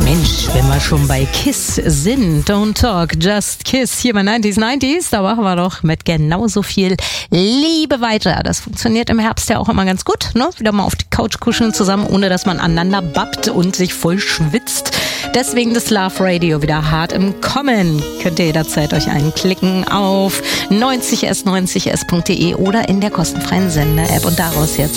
Mensch, wenn wir schon bei Kiss sind, don't talk, just kiss, hier bei 90s, da machen wir doch mit genauso viel Liebe weiter. Das funktioniert im Herbst ja auch immer ganz gut, ne? Wieder mal auf die Couch kuscheln zusammen, ohne dass man aneinander babbt und sich voll schwitzt. Deswegen das Love Radio wieder hart im Kommen. Könnt ihr jederzeit euch einklicken auf 90s90s.de oder in der kostenfreien Sender-App und daraus jetzt